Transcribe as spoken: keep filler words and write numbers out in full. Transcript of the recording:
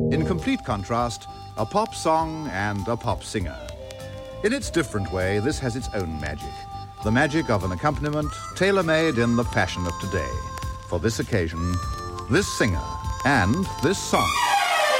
In complete contrast, a pop song and a pop singer. In its different way, this has its own magic. The magic of an accompaniment tailor-made in the fashion of today. For this occasion, this singer and this song.